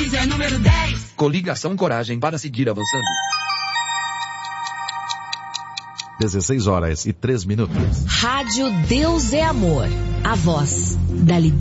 Deezer número 10. Coligação Coragem para seguir avançando. 16 horas e 3 minutos. Rádio Deus é Amor. A voz da liberdade.